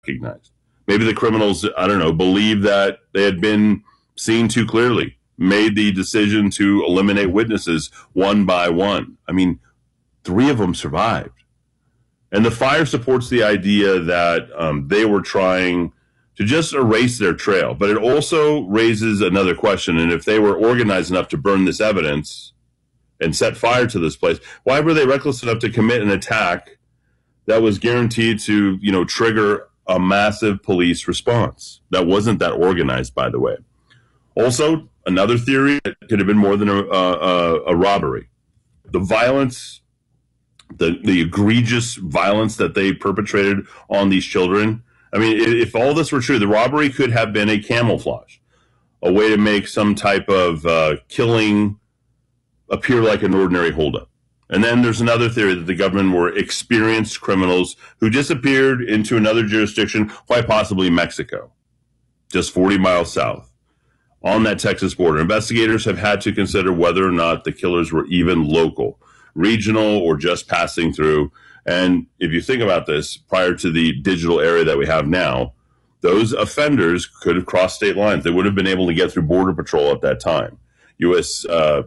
recognized. Maybe the criminals, I don't know, believed that they had been seen too clearly, made the decision to eliminate witnesses one by one. I mean, 3 of them survived. And the fire supports the idea that they were trying to just erase their trail. But it also raises another question. And if they were organized enough to burn this evidence and set fire to this place, why were they reckless enough to commit an attack that was guaranteed to, trigger a massive police response? That wasn't that organized, by the way. Also, another theory, it could have been more than a robbery. The violence, the egregious violence that they perpetrated on these children. I mean, if all this were true, the robbery could have been a camouflage, a way to make some type of killing appear like an ordinary holdup. And then there's another theory that the government were experienced criminals who disappeared into another jurisdiction, quite possibly Mexico, just 40 miles south on that Texas border. Investigators have had to consider whether or not the killers were even local, regional, or just passing through. And if you think about this, prior to the digital era that we have now, those offenders could have crossed state lines. They would have been able to get through Border Patrol at that time. The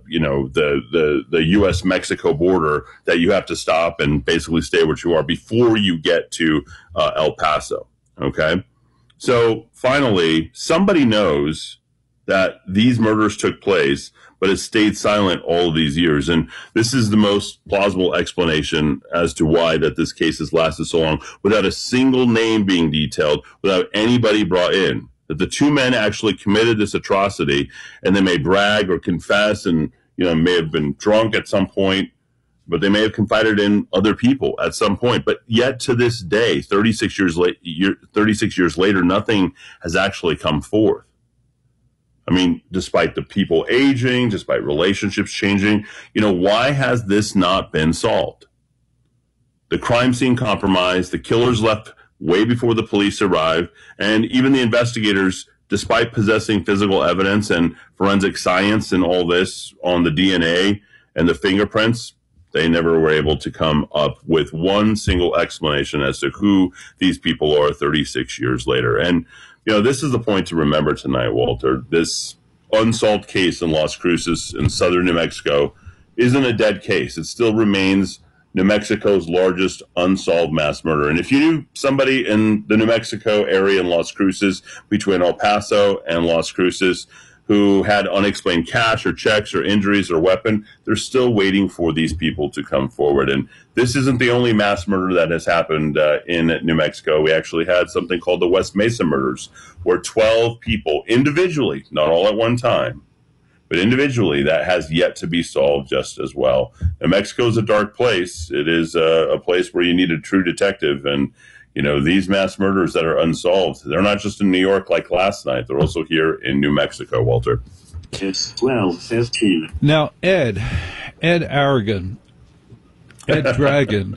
U.S.-Mexico border that you have to stop and basically stay where you are before you get to El Paso, okay? So finally, somebody knows that these murders took place, but has stayed silent all of these years. And this is the most plausible explanation as to why that this case has lasted so long without a single name being detailed, without anybody brought in. That the 2 men actually committed this atrocity, and they may brag or confess and, may have been drunk at some point, but they may have confided in other people at some point. But yet to this day, 36 years later, nothing has actually come forth. I mean, despite the people aging, despite relationships changing, why has this not been solved? The crime scene compromised, the killers left way before the police arrived, and even the investigators, despite possessing physical evidence and forensic science and all this on the DNA and the fingerprints, they never were able to come up with one single explanation as to who these people are 36 years later. And this is the point to remember tonight, Walter. This unsolved case in Las Cruces in southern New Mexico isn't a dead case. It still remains New Mexico's largest unsolved mass murder. And if you knew somebody in the New Mexico area in Las Cruces, between El Paso and Las Cruces, who had unexplained cash or checks or injuries or weapon, they're still waiting for these people to come forward. And this isn't the only mass murder that has happened in New Mexico. We actually had something called the West Mesa murders, where 12 people individually, not all at one time, but individually, that has yet to be solved just as well. New Mexico is a dark place. It is a place where you need a true detective. And these mass murders that are unsolved, they're not just in New York like last night. They're also here in New Mexico, Walter. It's 12:15. Now, Ed Aragon, Ed Dragon,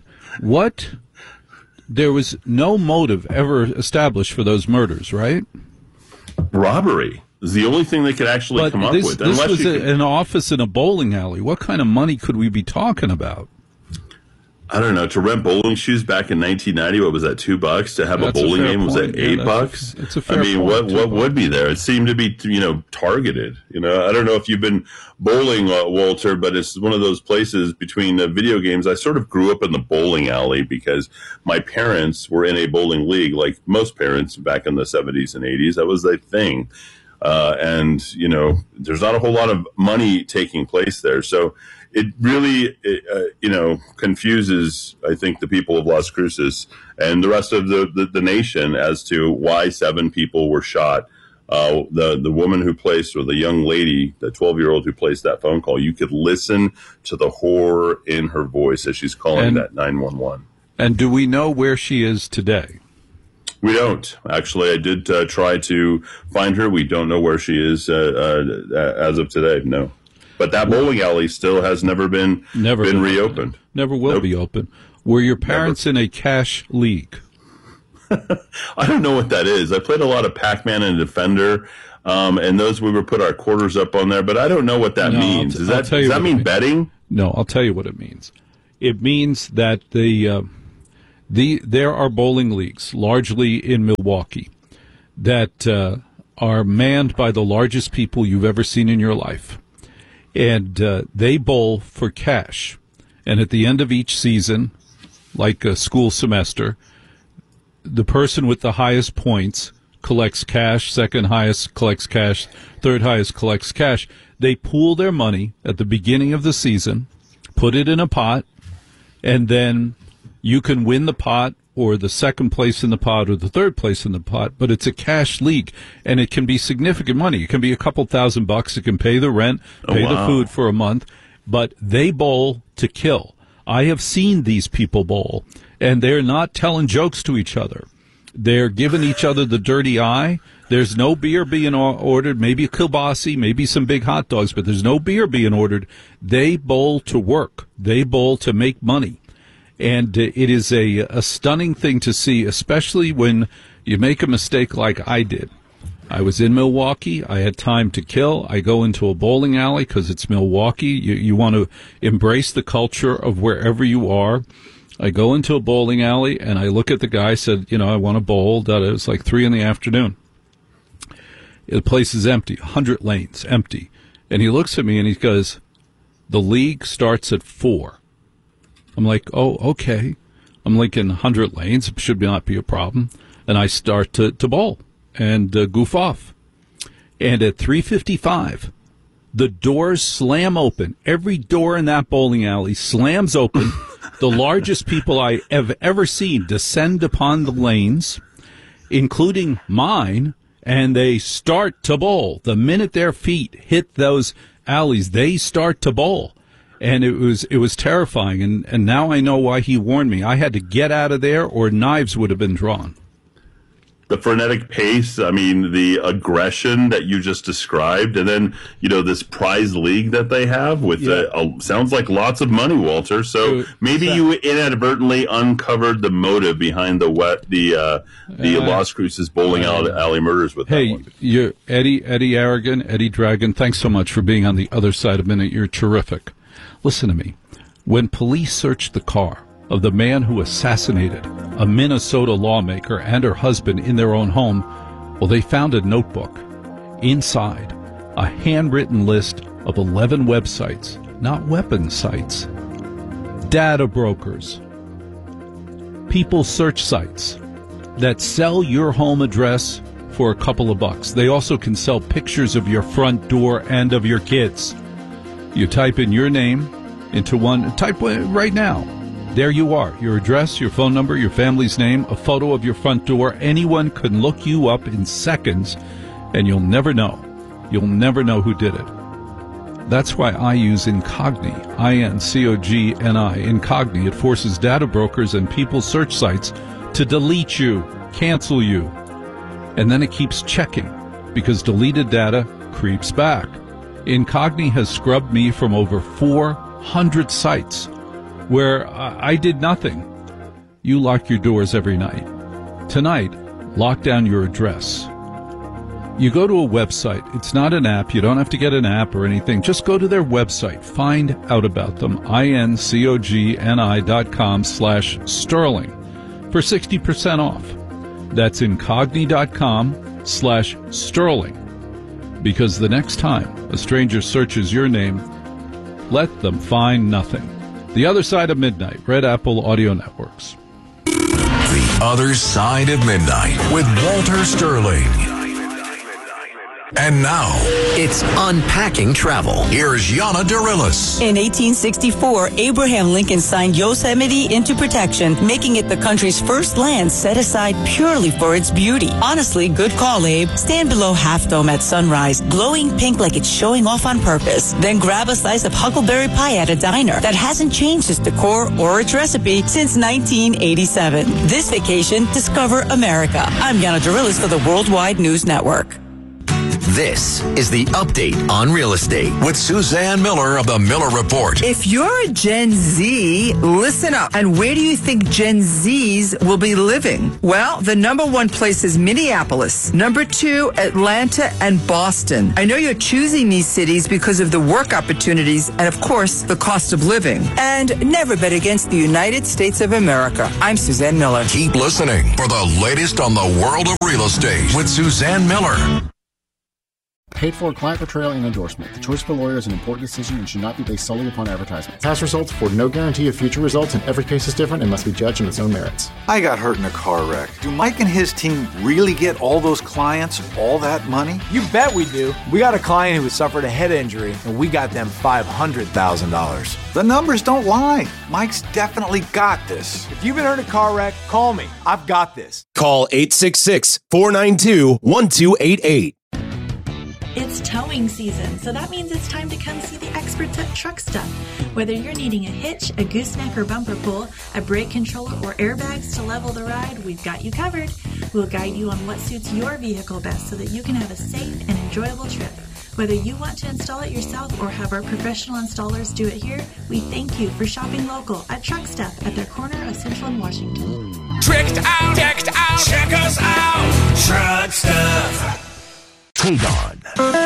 there was no motive ever established for those murders, right? Robbery is the only thing they could actually come up with. This was an office in a bowling alley. What kind of money could we be talking about? I don't know. To rent bowling shoes back in 1990, what was that, $2? To have a bowling game, was that $8? It's a fair point. What would be there? It seemed to be, targeted. I don't know if you've been bowling, Walter, but it's one of those places between video games. I sort of grew up in the bowling alley because my parents were in a bowling league, like most parents back in the 70s and 80s. That was a thing. And there's not a whole lot of money taking place there. So it really, confuses, I think, the people of Las Cruces and the rest of the nation as to why 7 people were shot. The woman who placed, or the young lady, the 12-year-old who placed that phone call, you could listen to the horror in her voice as she's calling that 911. And do we know where she is today? We don't. Actually, I did try to find her. We don't know where she is as of today, no. But that bowling alley still has never been reopened. Never will be open. Were your parents in a cash league? I don't know what that is. I played a lot of Pac-Man and Defender, and those we would put our quarters up on there, but I don't know what that means. Does that mean betting? No, I'll tell you what it means. It means that There are bowling leagues, largely in Milwaukee, that are manned by the largest people you've ever seen in your life. And they bowl for cash. And at the end of each season, like a school semester, the person with the highest points collects cash, second highest collects cash, third highest collects cash. They pool their money at the beginning of the season, put it in a pot, and then you can win the pot or the second place in the pot or the third place in the pot, but it's a cash league, and it can be significant money. It can be a couple $1,000. It can pay the rent, pay the food for a month, but they bowl to kill. I have seen these people bowl, and they're not telling jokes to each other. They're giving each other the dirty eye. There's no beer being ordered, maybe a kielbasa, maybe some big hot dogs, but there's no beer being ordered. They bowl to work. They bowl to make money. And it is a stunning thing to see, especially when you make a mistake like I did. I was in Milwaukee. I had time to kill. I go into a bowling alley because it's Milwaukee. You want to embrace the culture of wherever you are. I go into a bowling alley, and I look at the guy, said, I want to bowl. It was like 3 p.m. The place is empty, 100 lanes, empty. And he looks at me, and he goes, the league starts at 4. I'm like, oh, okay. I'm like in 100 lanes. It should not be a problem. And I start to bowl and goof off. And at 3:55, the doors slam open. Every door in that bowling alley slams open. The largest people I have ever seen descend upon the lanes, including mine, and they start to bowl. The minute their feet hit those alleys, they start to bowl. And it was terrifying, and now I know why he warned me. I had to get out of there or knives would have been drawn. The frenetic pace, I mean, the aggression that you just described, and then, this prize league that they have with, sounds like lots of money, Walter. So maybe you inadvertently uncovered the motive behind the Las Cruces bowling alley murders with that one. Hey, you're Eddie Aragon, Eddie Dragon, thanks so much for being on the other side of Minute. You're terrific. Listen to me. When police searched the car of the man who assassinated a Minnesota lawmaker and her husband in their own home, they found a notebook. Inside, a handwritten list of 11 websites, not weapon sites, data brokers, people search sites that sell your home address for a couple of bucks. They also can sell pictures of your front door and of your kids. You type in your name into one, type right now. There you are, your address, your phone number, your family's name, a photo of your front door. Anyone can look you up in seconds, and you'll never know. You'll never know who did it. That's why I use Incogni, I-N-C-O-G-N-I. Incogni, it forces data brokers and people search sites to delete you, cancel you. And then it keeps checking, because deleted data creeps back. Incogni has scrubbed me from over 400 sites where I did nothing. You lock your doors every night. Tonight, lock down your address. You go to a website. It's not an app. You don't have to get an app or anything. Just go to their website. Find out about them. incogni.com/Sterling for 60% off. That's incogni.com/Sterling. Because the next time a stranger searches your name, let them find nothing. The Other Side of Midnight, Red Apple Audio Networks. The Other Side of Midnight with Walter Sterling. And now, it's Unpacking Travel. Here's Yana Dirilis. In 1864, Abraham Lincoln signed Yosemite into protection, making it the country's first land set aside purely for its beauty. Honestly, good call, Abe. Stand below Half Dome at sunrise, glowing pink like it's showing off on purpose. Then grab a slice of huckleberry pie at a diner that hasn't changed its decor or its recipe since 1987. This vacation, discover America. I'm Yana Dirilis for the Worldwide News Network. This is the Update on Real Estate with Suzanne Miller of the Miller Report. If you're a Gen Z, listen up. And where do you think Gen Zs will be living? Well, the number one place is Minneapolis. Number 2, Atlanta and Boston. I know you're choosing these cities because of the work opportunities and, of course, the cost of living. And never bet against the United States of America. I'm Suzanne Miller. Keep listening for the latest on the world of real estate with Suzanne Miller. Paid for client portrayal and endorsement. The choice of a lawyer is an important decision and should not be based solely upon advertisement. Past results afford no guarantee of future results, and every case is different and must be judged on its own merits. I got hurt in a car wreck. Do Mike and his team really get all those clients all that money? You bet we do. We got a client who suffered a head injury, and we got them $500,000. The numbers don't lie. Mike's definitely got this. If you've been hurt in a car wreck, call me. I've got this. Call 866-492-1288. It's towing season, so that means it's time to come see the experts at Truck Stuff. Whether you're needing a hitch, a gooseneck or bumper pull, a brake controller, or airbags to level the ride, we've got you covered. We'll guide you on what suits your vehicle best so that you can have a safe and enjoyable trip. Whether you want to install it yourself or have our professional installers do it here, we thank you for shopping local at Truck Stuff at their corner of Central and Washington. Tricked out, decked out, check us out, Truck Stuff. Hey, Don.